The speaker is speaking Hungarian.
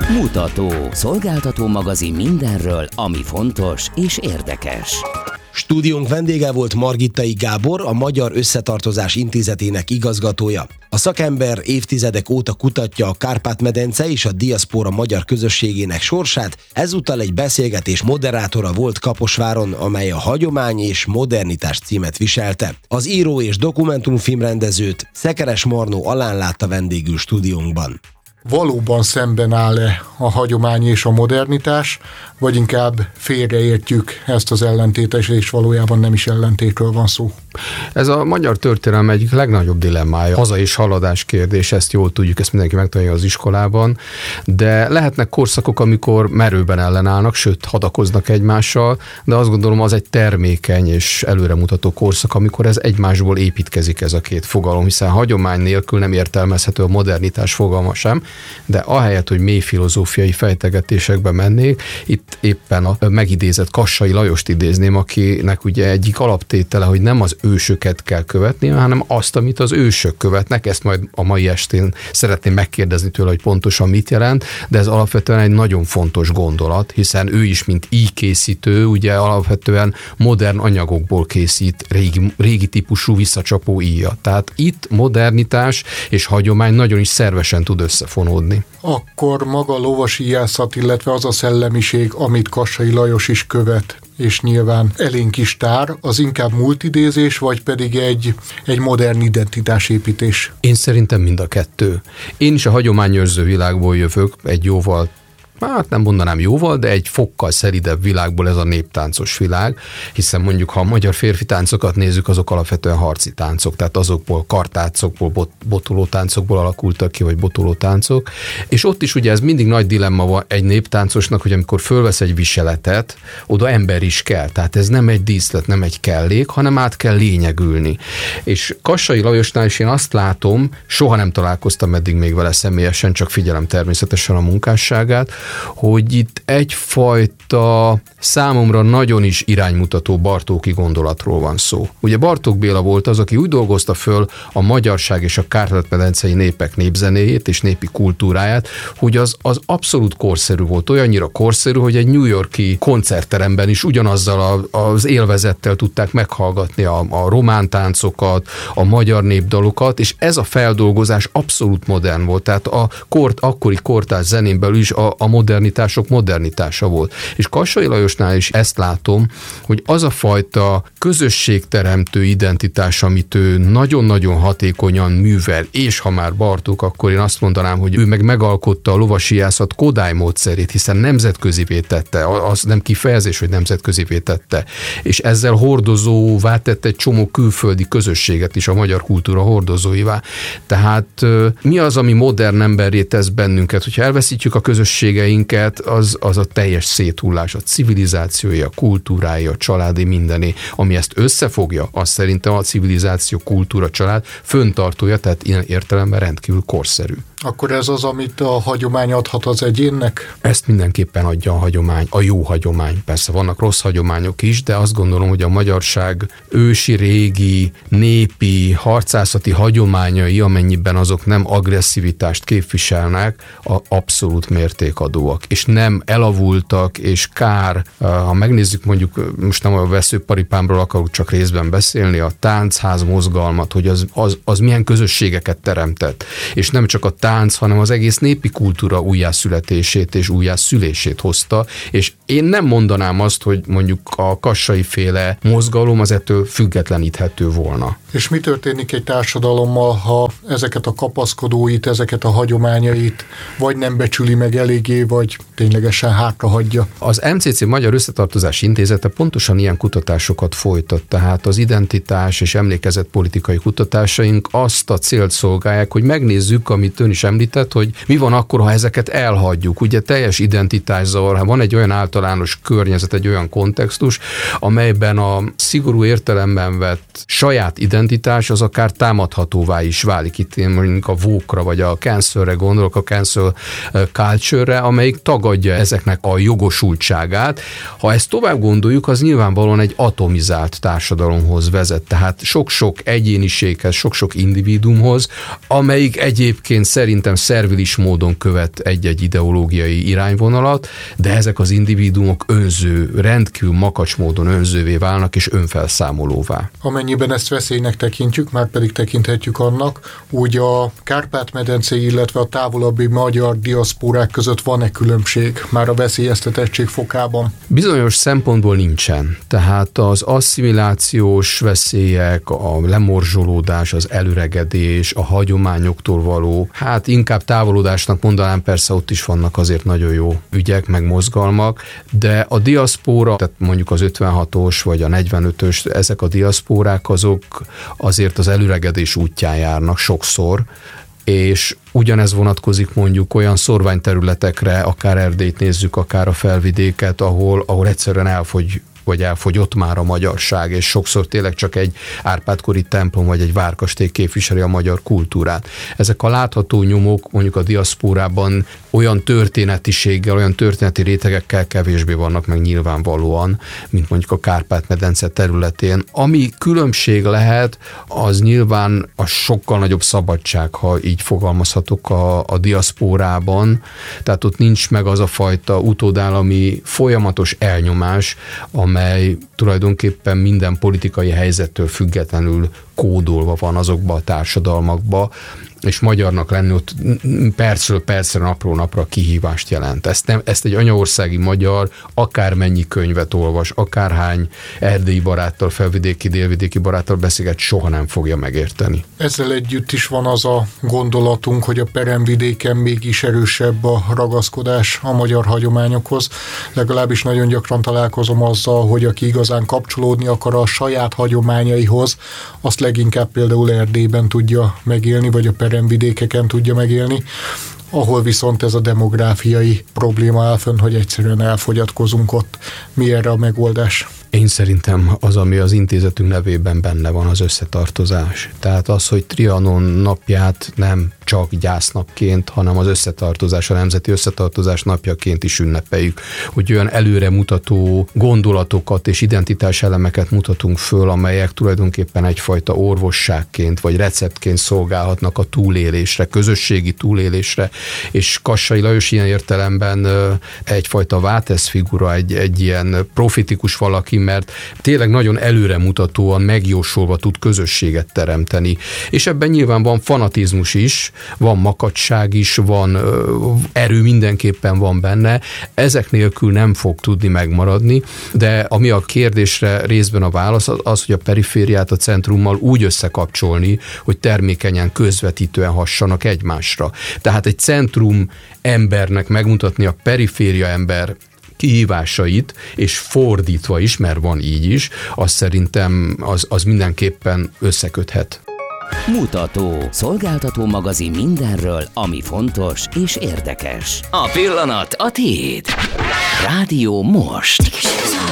Mutató. Szolgáltató magazin mindenről, ami fontos és érdekes. Stúdiónk vendége volt Margittai Gábor, a Magyar Összetartozás Intézetének igazgatója. A szakember évtizedek óta kutatja a Kárpát-medence és a diaszpóra magyar közösségének sorsát, ezúttal egy beszélgetés moderátora volt Kaposváron, amely a Hagyomány és Modernitás címet viselte. Az író és dokumentumfilmrendezőt, Szekeres Marnó Alán látta vendégül stúdiónkban. Valóban szemben áll-e a hagyomány és a modernitás, vagy inkább félreértjük ezt az ellentétet, és valójában nem is ellentétről van szó? Ez a magyar történelem egyik legnagyobb dilemmája. Haza és haladás kérdés, ezt jól tudjuk, ezt mindenki megtanulja az iskolában, de lehetnek korszakok, amikor merőben ellenállnak, sőt hadakoznak egymással, de azt gondolom, az egy termékeny és előremutató korszak, amikor ez egymásból építkezik ez a két fogalom, hiszen hagyomány nélkül nem értelmezhető a modernitás fogalma sem, de ahelyett, hogy mély filozófiai fejtegetésekbe mennék, itt éppen a megidézett Kassai Lajost idézném, akinek ugye egyik alaptétele, hogy nem az ősöket kell követni, hanem azt, amit az ősök követnek. Ezt majd a mai estén szeretném megkérdezni tőle, hogy pontosan mit jelent, de ez alapvetően egy nagyon fontos gondolat, hiszen ő is, mint íjkészítő, ugye alapvetően modern anyagokból készít régi típusú visszacsapó íjat. Tehát itt modernitás és hagyomány nagyon is szervesen tud összefonódni. Akkor maga a lovasíjászat, illetve az a szellemiség, amit Kassai Lajos is követ, és nyilván elénk is tár, az inkább múltidézés, vagy pedig egy modern identitásépítés? Én szerintem mind a kettő. Én is a hagyományőrző világból jövök, egy jóval, hát nem mondanám jóval, de egy fokkal szeridebb világból ez a néptáncos világ, hiszen mondjuk, ha a magyar férfi táncokat nézzük, azok alapvetően harci táncok, tehát azokból kartáncokból, botolótáncokból alakultak ki, vagy botolótáncok, és ott is ugye ez mindig nagy dilemma van egy néptáncosnak, hogy amikor fölvesz egy viseletet, oda ember is kell, tehát ez nem egy díszlet, nem egy kellék, hanem át kell lényegülni. És Kassai Lajosnál is én azt látom, soha nem találkoztam eddig még vele személyesen, csak figyelem természetesen a munkásságát, hogy itt egyfajta számomra nagyon is iránymutató bartóki gondolatról van szó. Ugye Bartók Béla volt az, aki úgy dolgozta föl a magyarság és a Kárpát-medencei népek népzenéjét és népi kultúráját, hogy az abszolút korszerű volt. Olyannyira korszerű, hogy egy New York-i koncertteremben is ugyanazzal az élvezettel tudták meghallgatni a román táncokat, a magyar népdalokat, és ez a feldolgozás abszolút modern volt. Tehát akkori kortárs zenén belül is a modernitások modernitása volt. És Kassai Lajosnál is ezt látom, hogy az a fajta közösségteremtő identitás, amit ő nagyon-nagyon hatékonyan művel, és ha már Bartók, akkor én azt mondanám, hogy ő megalkotta a lovasíjászat Kodály módszerét, hiszen nemzetközivé tette, az nem kifejezés, hogy nemzetközivé tette, és ezzel hordozóvá tette egy csomó külföldi közösséget is a magyar kultúra hordozóivá. Tehát mi az, ami modern emberré tesz bennünket? Hogyha elveszítjük a közösségeinket, az a teljes széthullás, a civilizációja, a kultúrája, a családi mindené. Ami ezt összefogja, az szerintem a civilizáció, kultúra, család föntartója, tehát ilyen értelemben rendkívül korszerű. Akkor ez az, amit a hagyomány adhat az egyénnek? Ezt mindenképpen adja a hagyomány, a jó hagyomány. Persze vannak rossz hagyományok is, de azt gondolom, hogy a magyarság ősi, régi, népi, harcászati hagyományai, amennyiben azok nem agresszivitást képviselnek, abszolút mértékadóak, és nem elavultak, és kár, ha megnézzük mondjuk, most nem a veszőparipámról akarok csak részben beszélni, a táncház mozgalmat, hogy az milyen közösségeket teremtett, és nem csak a tánc, hanem az egész népi kultúra újjászületését és újjászülését hozta, és én nem mondanám azt, hogy mondjuk a Kassai féle mozgalom az ettől függetleníthető volna. És mi történik egy társadalommal, ha ezeket a kapaszkodóit, ezeket a hagyományait vagy nem becsüli meg eléggé, vagy ténylegesen hátrahagyja? Az MCC Magyar Összetartozás Intézete pontosan ilyen kutatásokat folytat, tehát az identitás és emlékezetpolitikai kutatásaink azt a célt szolgálják, hogy megnézzük, amit ön is említett, hogy mi van akkor, ha ezeket elhagyjuk. Ugye teljes identitászavar, ha van egy olyan általános környezet, egy olyan kontextus, amelyben a szigorú értelemben vett saját identitás identitás az akár támadhatóvá is válik. Itt én mondjuk a woke-ra vagy a cancelre gondolok, a cancel culture-re, amelyik tagadja ezeknek a jogosultságát. Ha ezt tovább gondoljuk, az nyilvánvalóan egy atomizált társadalomhoz vezet. Tehát sok-sok egyéniséghez, sok-sok individuumhoz, amelyik egyébként szerintem szervilis módon követ egy-egy ideológiai irányvonalat, de ezek az individuumok rendkívül makacs módon önzővé válnak és önfelszámolóvá. Amennyiben ezt veszélynek tekintjük, már pedig tekinthetjük annak, úgy a Kárpát-medencei, illetve a távolabbi magyar diaszpórák között van-e különbség már a veszélyeztetettség fokában? Bizonyos szempontból nincsen. Tehát az asszimilációs veszélyek, a lemorzsolódás, az előregedés, a hagyományoktól való, inkább távolodásnak mondanám, persze ott is vannak azért nagyon jó ügyek, meg mozgalmak, de a diaszpóra, tehát mondjuk az 56-os vagy a 45-ös, ezek a diaszpórák azok azért az előregedés útján járnak sokszor, és ugyanez vonatkozik mondjuk olyan szorványterületekre, akár Erdélyt nézzük, akár a felvidéket, ahol egyszerűen elfogyott már a magyarság, és sokszor tényleg csak egy Árpád-kori templom vagy egy várkastély képviseli a magyar kultúrát. Ezek a látható nyomok mondjuk a diaszpórában olyan történetiséggel, olyan történeti rétegekkel kevésbé vannak meg nyilvánvalóan, mint mondjuk a Kárpát-medence területén. Ami különbség lehet, az nyilván a sokkal nagyobb szabadság, ha így fogalmazhatok a diaszpórában, tehát ott nincs meg az a fajta utódállami folyamatos elnyomás, amely tulajdonképpen minden politikai helyzettől függetlenül kódolva van azokba a társadalmakba, és magyarnak lenni ott percről percre, napról napra kihívást jelent. Ezt egy anyaországi magyar akármennyi könyvet olvas, akárhány erdélyi baráttal, felvidéki, délvidéki baráttal beszélget, soha nem fogja megérteni. Ezzel együtt is van az a gondolatunk, hogy a peremvidéken mégis erősebb a ragaszkodás a magyar hagyományokhoz. Legalábbis nagyon gyakran találkozom azzal, hogy aki igazán kapcsolódni akar a saját hagyományaihoz, azt leginkább például Erdélyben tudja megélni, vagy a peremvidékeken tudja megélni, ahol viszont ez a demográfiai probléma áll fönn, hogy egyszerűen elfogyatkozunk ott. Mi erre a megoldás? Én szerintem az, ami az intézetünk nevében benne van, az összetartozás. Tehát az, hogy Trianon napját nem csak gyásznapként, hanem az összetartozás, a nemzeti összetartozás napjaként is ünnepeljük. Hogy olyan előremutató gondolatokat és identitáselemeket mutatunk föl, amelyek tulajdonképpen egyfajta orvosságként vagy receptként szolgálhatnak a túlélésre, közösségi túlélésre, és Kassai Lajos ilyen értelemben egyfajta Vátesz figura, egy ilyen profitikus valaki, mert tényleg nagyon előremutatóan, megjósolva tud közösséget teremteni. És ebben nyilván van fanatizmus is, van makacság is, van erő mindenképpen van benne. Ezek nélkül nem fog tudni megmaradni, de ami a kérdésre részben a válasz, az, hogy a perifériát a centrummal úgy összekapcsolni, hogy termékenyen, közvetítően hassanak egymásra. Tehát egy centrum embernek megmutatni a periféria ember kihívásait, és fordítva is, mert van így is, az szerintem az mindenképpen összeköthet. Mutató. Szolgáltató magazin mindenről, ami fontos és érdekes. A pillanat a tiéd. Rádió most.